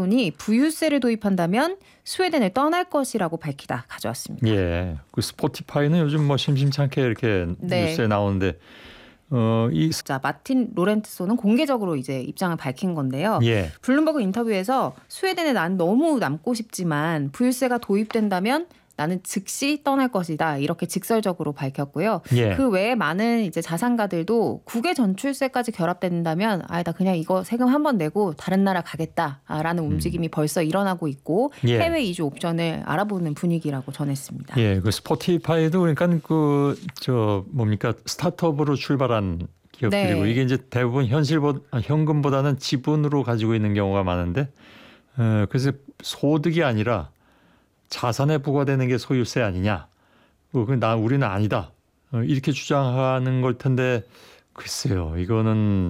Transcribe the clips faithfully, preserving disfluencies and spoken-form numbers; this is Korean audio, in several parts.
여론이 부유세를 도입한다면 스웨덴을 떠날 것이라고 밝히다 가져왔습니다. 예, 그 스포티파이는 요즘 뭐 심심찮게 이렇게 네. 뉴스에 나오는데 어, 이 자, 마틴 로렌트소는 공개적으로 이제 입장을 밝힌 건데요. 예. 블룸버그 인터뷰에서 스웨덴에 난 너무 남고 싶지만 부유세가 도입된다면 나는 즉시 떠날 것이다. 이렇게 직설적으로 밝혔고요. 예. 그 외에 많은 이제 자산가들도 국외 전출세까지 결합된다면 아, 나 그냥 이거 세금 한 번 내고 다른 나라 가겠다라는 움직임이 음. 벌써 일어나고 있고 예. 해외 이주 옵션을 알아보는 분위기라고 전했습니다. 예, 그 스포티파이도 그러니까 그 저 뭡니까 스타트업으로 출발한 기업들이고 네. 이게 이제 대부분 현실보다 현금보다는 지분으로 가지고 있는 경우가 많은데 어, 그래서 소득이 아니라 자산에 부과되는 게 소유세 아니냐? 그 나 우리는 아니다. 이렇게 주장하는 걸 텐데 글쎄요. 이거는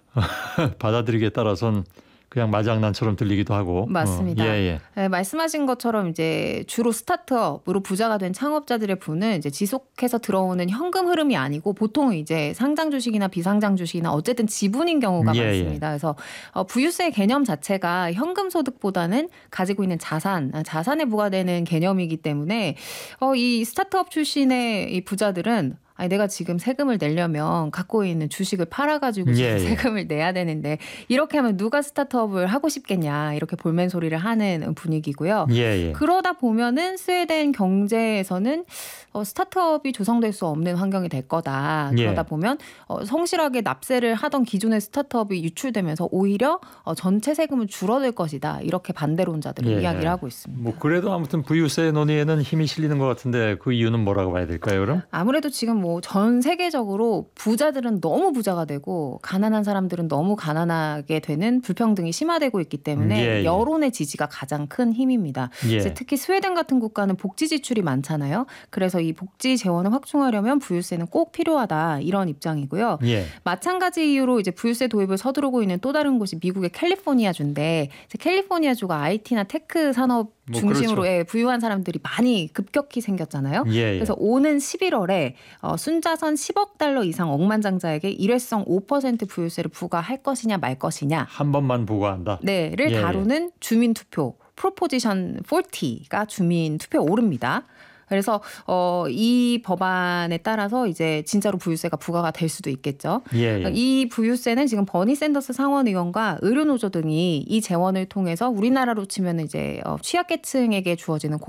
받아들이기에 따라서는 그냥 말장난처럼 들리기도 하고. 맞습니다. 어, 예, 예. 네, 말씀하신 것처럼 이제 주로 스타트업으로 부자가 된 창업자들의 부는 이제 지속해서 들어오는 현금 흐름이 아니고 보통 이제 상장 주식이나 비상장 주식이나 어쨌든 지분인 경우가 예, 많습니다. 예. 그래서 어, 부유세 개념 자체가 현금 소득보다는 가지고 있는 자산, 자산에 부과되는 개념이기 때문에 어, 이 스타트업 출신의 이 부자들은 아니, 내가 지금 세금을 내려면 갖고 있는 주식을 팔아가지고 예, 예. 세금을 내야 되는데 이렇게 하면 누가 스타트업을 하고 싶겠냐 이렇게 볼멘 소리를 하는 분위기고요. 예, 예. 그러다 보면은 스웨덴 경제에서는 어, 스타트업이 조성될 수 없는 환경이 될 거다. 그러다 예. 보면 어, 성실하게 납세를 하던 기존의 스타트업이 유출되면서 오히려 어, 전체 세금은 줄어들 것이다. 이렇게 반대론자들은 예. 이야기를 하고 있습니다. 뭐 그래도 아무튼 부유세 논의에는 힘이 실리는 것 같은데 그 이유는 뭐라고 봐야 될까요, 그럼? 아무래도 지금 뭐 전 세계적으로 부자들은 너무 부자가 되고 가난한 사람들은 너무 가난하게 되는 불평등이 심화되고 있기 때문에 예, 예. 여론의 지지가 가장 큰 힘입니다. 예. 이제 특히 스웨덴 같은 국가는 복지 지출이 많잖아요. 그래서 이 복지 재원을 확충하려면 부유세는 꼭 필요하다 이런 입장이고요. 예. 마찬가지 이유로 이제 부유세 도입을 서두르고 있는 또 다른 곳이 미국의 캘리포니아주인데 캘리포니아주가 아이티나 테크 산업 뭐 중심으로 그렇죠. 예, 부유한 사람들이 많이 급격히 생겼잖아요. 예, 예. 그래서 오는 십일월에 어, 순자산 십억 달러 이상 억만장자에게 일회성 오 퍼센트 부유세를 부과할 것이냐 말 것이냐. 한 번만 부과한다. 네를 예, 다루는 주민투표 프로포지션 사십가 주민투표 오릅니다. 그래서 어, 이 법안에 따라서 이제 진짜로 부유세가 부과가 될 수도 있겠죠. 예, 예. 이 부유세는 지금 버니 샌더스 상원의원과 의료노조 등이 이 재원을 통해서 우리나라로 치면 이제 취약계층에게 주어지는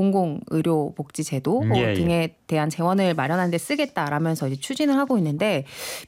공공의료복지제도 예, 예. 등에 대한 재원을 마련하는 데 쓰겠다라면서 이제 추진을 하고 있는데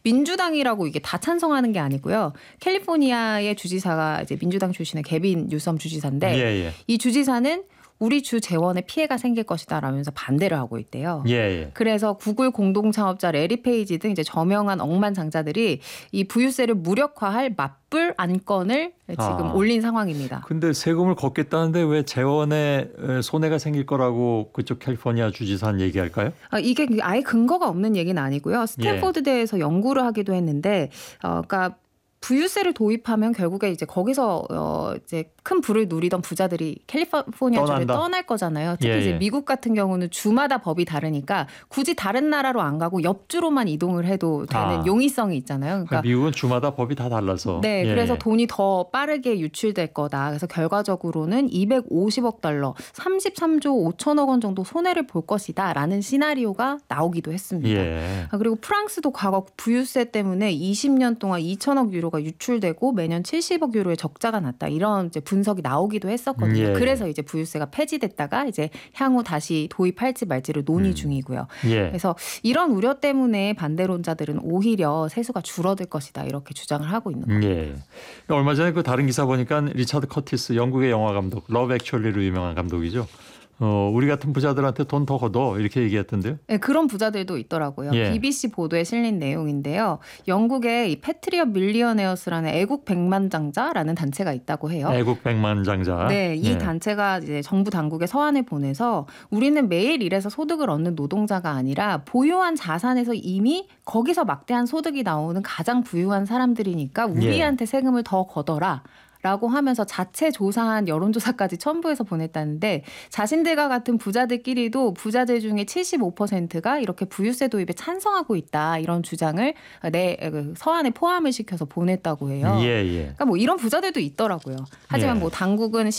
민주당이라고 이게 다 찬성하는 게 아니고요. 캘리포니아의 주지사가 이제 민주당 출신의 개빈 뉴섬 주지사인데 예, 예. 이 주지사는 우리 주 재원에 피해가 생길 것이다라면서 반대를 하고 있대요. 예, 예. 그래서 구글 공동 창업자 레리 페이지 등 이제 저명한 억만장자들이 이 부유세를 무력화할 맞불 안건을 지금 아. 올린 상황입니다. 근데 세금을 걷겠다는데 왜 재원에 손해가 생길 거라고 그쪽 캘리포니아 주지사는 얘기할까요? 아, 이게 아예 근거가 없는 얘기는 아니고요. 스탠포드대에서 연구를 하기도 했는데, 어, 그러니까. 부유세를 도입하면 결국에 이제 거기서 어 이제 큰 부를 누리던 부자들이 캘리포니아주를 떠날 거잖아요. 특히 예, 예. 이제 미국 같은 경우는 주마다 법이 다르니까 굳이 다른 나라로 안 가고 옆주로만 이동을 해도 되는 아. 용이성이 있잖아요. 그러니까 미국은 주마다 법이 다 달라서. 네, 예, 그래서 예. 돈이 더 빠르게 유출될 거다. 그래서 결과적으로는 이백오십억 달러, 삼십삼조 오천억 원 정도 손해를 볼 것이다라는 시나리오가 나오기도 했습니다. 예. 그리고 프랑스도 과거 부유세 때문에 이십 년 동안 이천억 유로 가 유출되고 매년 칠십억 유로의 적자가 났다. 이런 이제 분석이 나오기도 했었거든요. 예. 그래서 이제 부유세가 폐지됐다가 이제 향후 다시 도입할지 말지를 논의 음. 중이고요. 예. 그래서 이런 우려 때문에 반대론자들은 오히려 세수가 줄어들 것이다. 이렇게 주장을 하고 있는 거예요. 예. 얼마 전에 그 다른 기사 보니까 리차드 커티스 영국의 영화 감독 러브 액츄얼리로 유명한 감독이죠. 어, 우리 같은 부자들한테 돈 더 걷어 이렇게 얘기했던데요. 네, 그런 부자들도 있더라고요. 예. 비비씨 보도에 실린 내용인데요. 영국의 이 패트리엇 밀리어네어스라는 애국 백만장자라는 단체가 있다고 해요. 애국 백만장자. 네, 이 예. 단체가 이제 정부 당국에 서한을 보내서 우리는 매일 일해서 소득을 얻는 노동자가 아니라 보유한 자산에서 이미 거기서 막대한 소득이 나오는 가장 부유한 사람들이니까 우리한테 세금을 더 걷어라. 라고 하면서 자체 조사한 여론조사까지 첨부해서 보냈다는데 자신들과 같은 부자들끼리도 부자들 중에 칠십오 퍼센트가 이렇게 부유세 도입에 찬성하고 있다. 이런 주장을 내 서한에 포함을 시켜서 보냈다고 해요. 예, 예. 그러니까 뭐 이런 부자들도 있더라고요. 하지만 예. 뭐 당국은